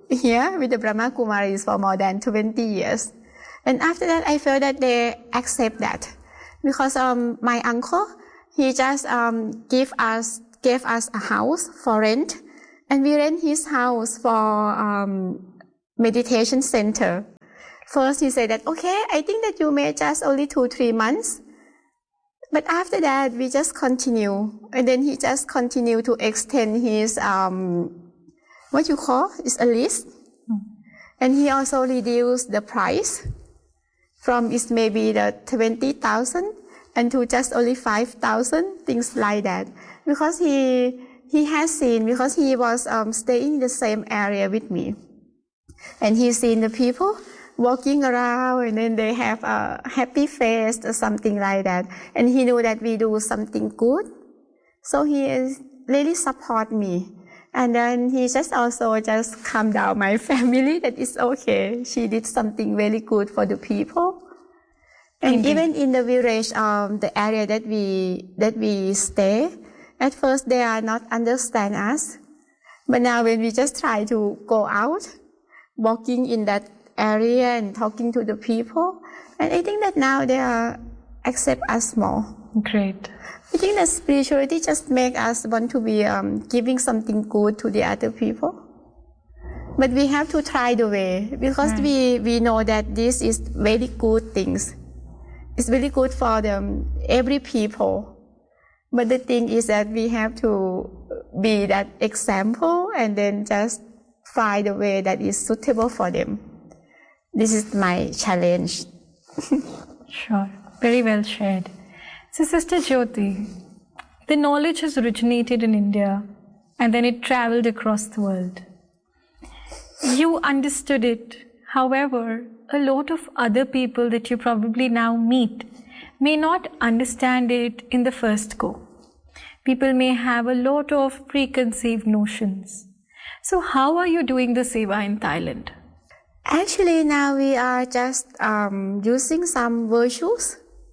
here with the Brahma Kumaris for more than twenty years. And after that, I felt that they accept that. Because um, my uncle, he just um, give us, gave us a house for rent. And we rent his house for um, meditation center. First, he said that, okay, I think that you may just only two, three months. But after that, we just continue. And then he just continue to extend his, um, what you call, is a list. Mm. And he also reduced the price from it's maybe the twenty thousand and to just only five thousand, things like that. Because he, he has seen, because he was um, staying in the same area with me. And he's seen the people walking around and then they have a happy face or something like that. And he knew that we do something good. So he is really support me. And then he just also just calm down my family that it's okay. She did something very good for the people. And Indeed. Even in the village, um, the area that we, that we stay, at first they are not understand us. But now when we just try to go out, walking in that area and talking to the people, and I think that now they are accept us more. Great. I think that spirituality just make us want to be um, giving something good to the other people. But we have to try the way, because right. we, we know that this is very good things. It's very good for them, every people. But the thing is that we have to be that example and then just find a way that is suitable for them. This is my challenge. Sure. Very well shared. So, Sister Jyoti, the knowledge has originated in India and then it traveled across the world. You understood it. However, a lot of other people that you probably now meet may not understand it in the first go. People may have a lot of preconceived notions. So how are you doing the seva in Thailand? Actually, now we are just um, using some virtues.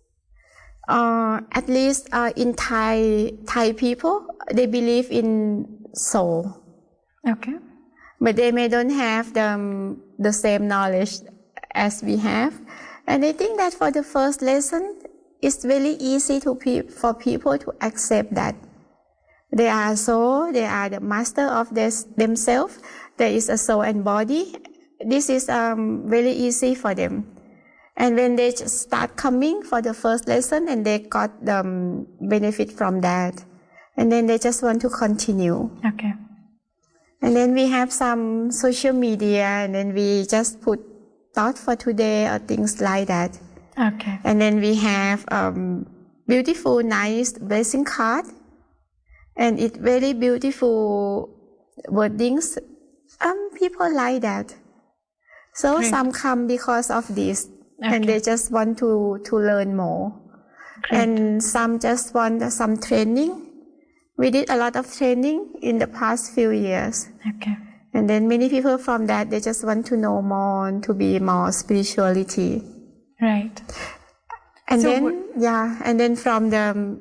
Uh, at least uh, in Thai, Thai people, they believe in soul. Okay. But they may don't have the, the same knowledge as we have. And I think that for the first lesson, it's very easy to pe- for people to accept that. They are soul, they are the master of this, themselves. There is a soul and body. This is um, very easy for them. And when they just start coming for the first lesson and they got the um, benefit from that, and then they just want to continue. Okay. And then we have some social media, and then we just put thought for today or things like that. Okay. And then we have um, beautiful, nice blessing card, and it very beautiful wordings. Um, people like that. So Great. Some come because of this, okay. and they just want to, to learn more. Great. And some just want some training. We did a lot of training in the past few years. Okay. And then many people from that, they just want to know more and to be more spirituality. Right. And so then, what... yeah, and then from the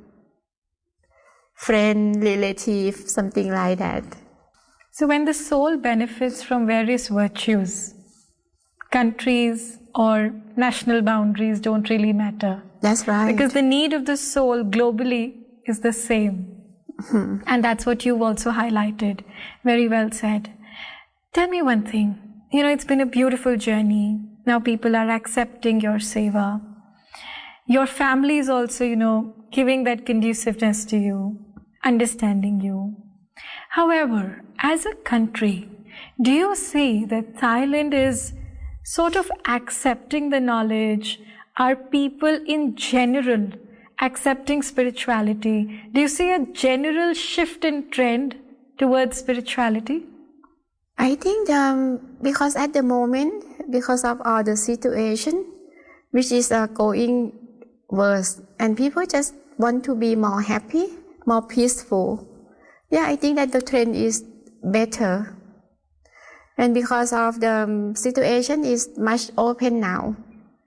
friend, relative, something like that. So when the soul benefits from various virtues, countries or national boundaries don't really matter. That's right. Because the need of the soul globally is the same. Hmm. And that's what you've also highlighted. Very well said. Tell me one thing. You know, it's been a beautiful journey. Now people are accepting your seva. Your family is also, you know, giving that conduciveness to you, understanding you. However, as a country, do you see that Thailand is sort of accepting the knowledge? Are people in general accepting spirituality? Do you see a general shift in trend towards spirituality? I think um, because at the moment, because of all the situation, which is uh, going worse, and people just want to be more happy, more peaceful. Yeah, I think that the trend is better. And because of the um, situation is much open now.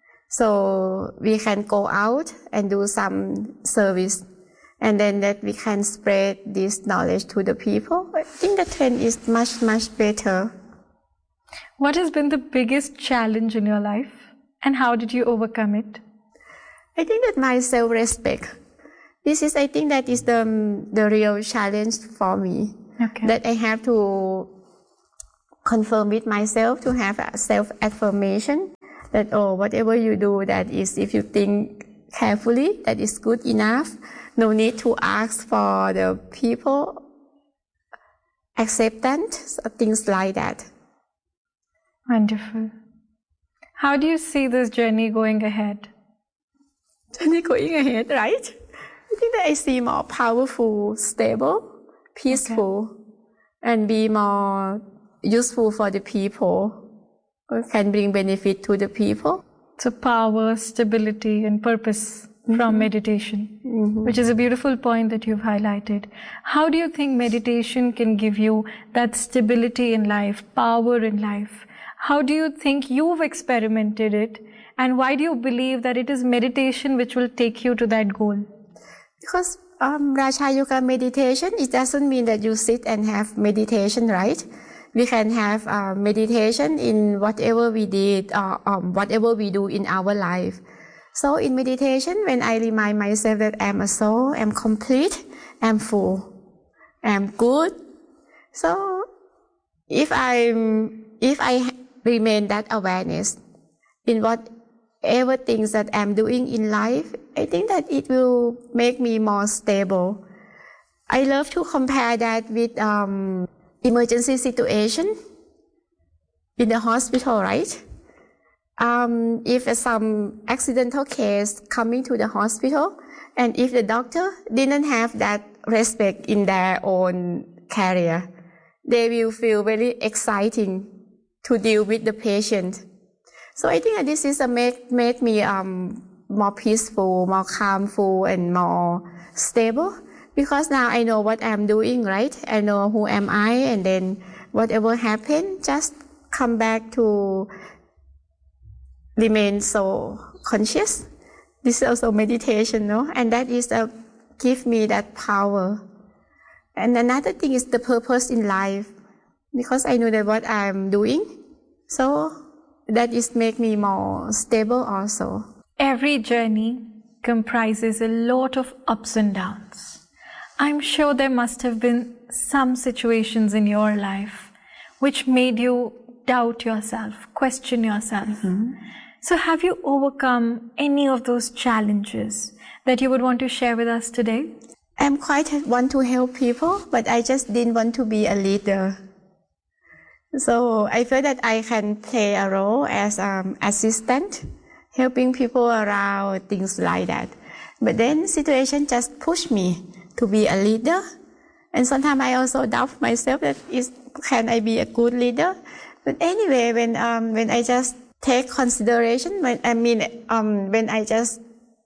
So we can go out and do some service, and then that we can spread this knowledge to the people. I think the trend is much, much better. What has been the biggest challenge in your life and how did you overcome it? I think that my self-respect. This is, I think that is the, the real challenge for me. Okay. That I have to confirm with myself, to have a self-affirmation that, oh, whatever you do, that is, if you think carefully, that is good enough. No need to ask for the people acceptance, things like that. Wonderful. How do you see this journey going ahead? Journey going ahead, right? I think that I see more powerful, stable, peaceful, okay, and be more useful for the people, or can bring benefit to the people. So power, stability, and purpose mm-hmm. from meditation, mm-hmm. which is a beautiful point that you've highlighted. How do you think meditation can give you that stability in life, power in life? How do you think you've experimented it? And why do you believe that it is meditation which will take you to that goal? Because um, Raja Yoga meditation, it doesn't mean that you sit and have meditation, right? We can have uh, meditation in whatever we did, or um, whatever we do in our life. So in meditation, when I remind myself that I'm a soul, I'm complete, I'm full, I'm good. So if I'm, if I remain that awareness in whatever things that I'm doing in life, I think that it will make me more stable. I love to compare that with um, emergency situation in the hospital, right? Um, if some accidental case coming to the hospital, and if the doctor didn't have that respect in their own career, they will feel very exciting to deal with the patient. So I think that this is a make, made me um, more peaceful, more calmful, and more stable. Because now I know what I'm doing, right? I know who am I, and then whatever happened, just come back to remain so conscious. This is also meditation, no? And that is a, give me that power. And another thing is the purpose in life. Because I know that what I'm doing, so that is make me more stable also. Every journey comprises a lot of ups and downs. I'm sure there must have been some situations in your life which made you doubt yourself, question yourself. Mm-hmm. So have you overcome any of those challenges that you would want to share with us today? I'm quite want to help people, but I just didn't want to be a leader. So I feel that I can play a role as an assistant, helping people around, things like that. But then situation just pushed me to be a leader. And sometimes I also doubt myself that is, can I be a good leader? But anyway, when um, when I just take consideration, when I mean um, when I just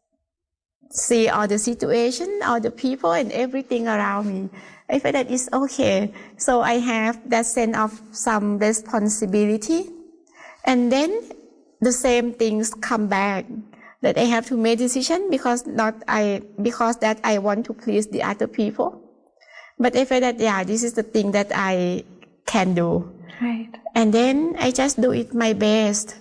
see all the situation, all the people and everything around me, I feel that it's okay. So I have that sense of some responsibility. And then the same things come back. That I have to make decision because not I because that I want to please the other people, but I feel that yeah, this is the thing that I can do, right? And then I just do it my best.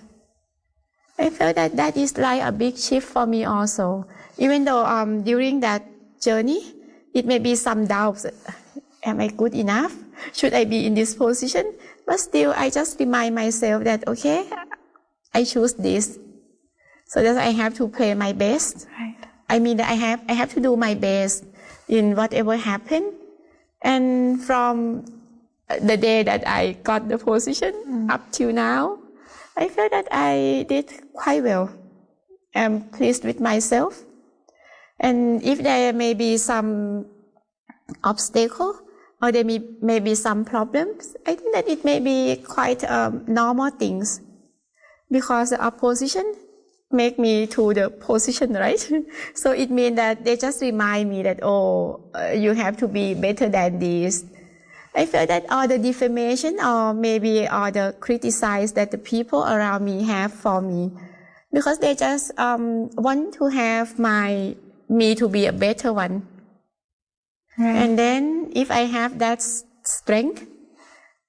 I feel that that is like a big shift for me also. Even though um during that journey, it may be some doubts. Am I good enough? Should I be in this position? But still, I just remind myself that okay, I choose this. So that I have to play my best. Right. I mean, I have I have to do my best in whatever happened. And from the day that I got the position mm. up till now, I feel that I did quite well. I'm pleased with myself. And if there may be some obstacle or there may, may be some problems, I think that it may be quite um, normal things. Because the opposition make me to the position, right? So it means that they just remind me that, oh, uh, you have to be better than this. I feel that all the defamation or maybe all the criticize that the people around me have for me, because they just um, want to have my me to be a better one. Right. And then if I have that strength,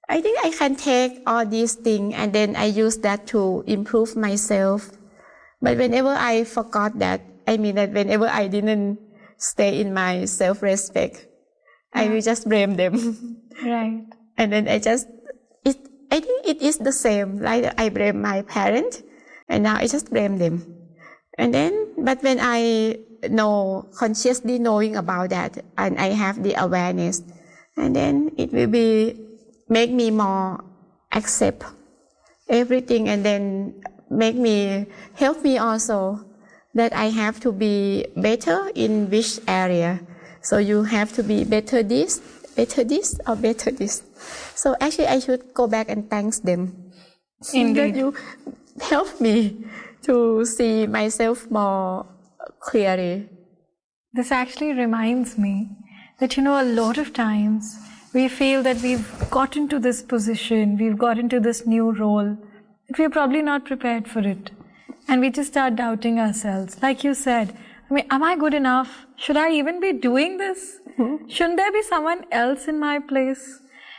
I think I can take all these things and then I use that to improve myself. But whenever I forgot that, I mean that whenever I didn't stay in my self-respect, yeah. I will just blame them. Right. And then I just, it, I think it is the same. Like I blame my parents and now I just blame them. And then, but when I know, consciously knowing about that and I have the awareness, and then it will be, make me more accept everything and then make me, help me also that I have to be better in which area. So you have to be better this, better this, or better this. So actually I should go back and thank them. Indeed. That you help me to see myself more clearly. This actually reminds me that, you know, a lot of times we feel that we've gotten to this position, we've got into this new role, that we're probably not prepared for it. And we just start doubting ourselves. Like you said, I mean, am I good enough? Should I even be doing this? Mm-hmm. Shouldn't there be someone else in my place?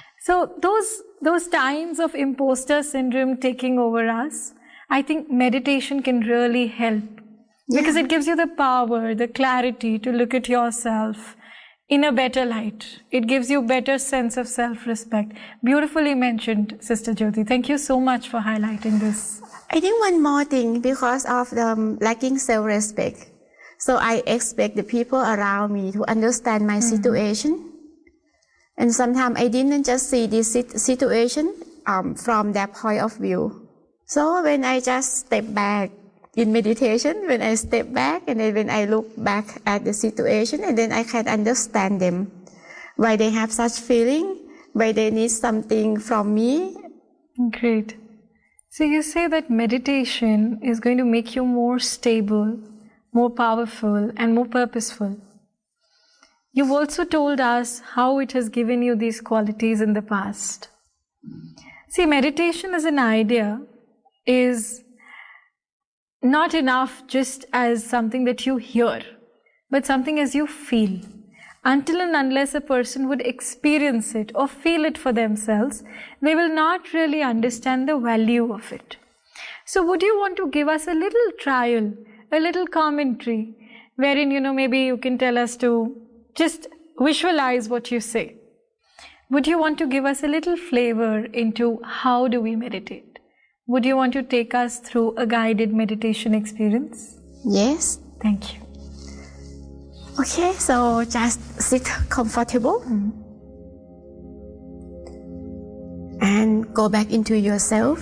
So those, those times of imposter syndrome taking over us, I think meditation can really help. Yeah. Because it gives you the power, the clarity to look at yourself in a better light. It gives you a better sense of self-respect. Beautifully mentioned, Sister Jyoti. Thank you so much for highlighting this. I think one more thing, because of the lacking self-respect. So I expect the people around me to understand my mm-hmm. situation. And sometimes I didn't just see this situation um, from that point of view. So when I just step back in meditation, when I step back and then when I look back at the situation, and then I can understand them, why they have such feeling, why they need something from me. Great. So you say that meditation is going to make you more stable, more powerful, and more purposeful. You've also told us how it has given you these qualities in the past. See, meditation as an idea is not enough just as something that you hear, but something as you feel. Until and unless a person would experience it or feel it for themselves, they will not really understand the value of it. So would you want to give us a little trial, a little commentary, wherein, you know, maybe you can tell us to just visualize what you say. Would you want to give us a little flavor into how do we meditate? Would you want to take us through a guided meditation experience? Yes. Thank you. Okay, so just sit comfortable mm-hmm. and go back into yourself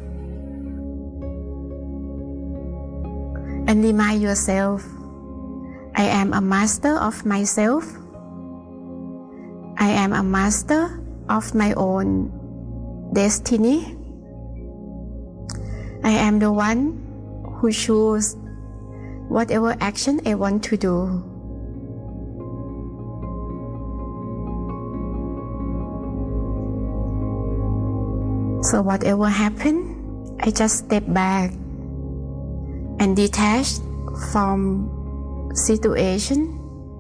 and remind yourself, I am a master of myself. I am a master of my own destiny. I am the one who chooses whatever action I want to do. So whatever happens, I just step back and detach from situation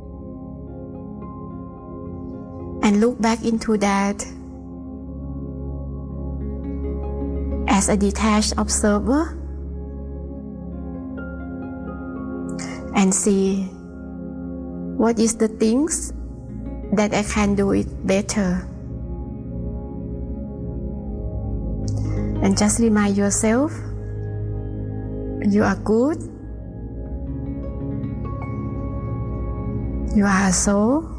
and look back into that as a detached observer and see what is the things that I can do it better. And just remind yourself, you are good, you are a soul,